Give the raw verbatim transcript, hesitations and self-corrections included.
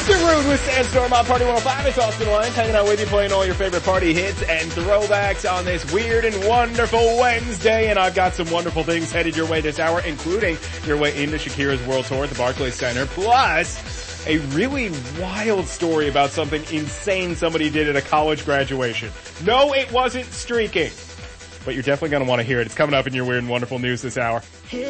Rude with Sandstorm on Party one oh five. It's Austin Lyons hanging out with you, playing all your favorite party hits and throwbacks on this weird and wonderful Wednesday. And I've got some wonderful things headed your way this hour, including your way into Shakira's World Tour at the Barclays Center, plus a really wild story about something insane somebody did at a college graduation. No, it wasn't streaking, but you're definitely going to want to hear it. It's coming up in your weird and wonderful news this hour.